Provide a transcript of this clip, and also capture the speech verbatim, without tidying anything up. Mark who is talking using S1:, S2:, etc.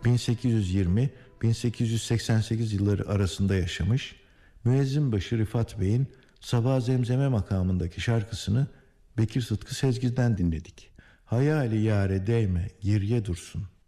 S1: bin sekiz yüz yirmi - bin sekiz yüz seksen sekiz yılları arasında yaşamış, Müezzinbaşı Rifat Bey'in Sabah Zemzeme makamındaki şarkısını Bekir Sıtkı Sezgin'den dinledik. Hayali yâre değme, geriye dursun.